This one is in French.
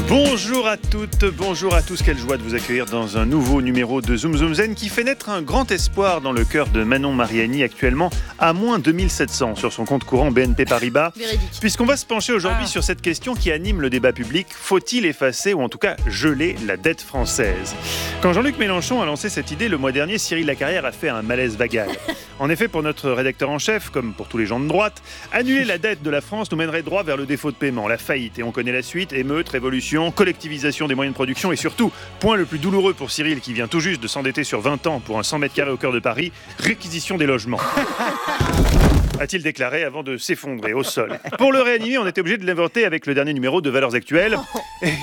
Bonjour à toutes, bonjour à tous, quelle joie de vous accueillir dans un nouveau numéro de Zoom Zoom Zen qui fait naître un grand espoir dans le cœur de Manon Mariani, actuellement à moins 2700 sur son compte courant BNP Paribas. Véridique. Puisqu'on va se pencher aujourd'hui sur cette question qui anime le débat public, faut-il effacer ou en tout cas geler la dette française ? Quand Jean-Luc Mélenchon a lancé cette idée le mois dernier, Cyril Lacarrière a fait un malaise vagal. En effet, pour notre rédacteur en chef, comme pour tous les gens de droite, annuler la dette de la France nous mènerait droit vers le défaut de paiement, la faillite. Et on connaît la suite, émeute, révolution, collectivisation des moyens de production et surtout, point le plus douloureux pour Cyril qui vient tout juste de s'endetter sur 20 ans pour un 100 mètres carrés au cœur de Paris, réquisition des logements. A-t-il déclaré avant de s'effondrer au sol. Pour le réanimer, on était obligé de l'inventer avec le dernier numéro de Valeurs Actuelles. Et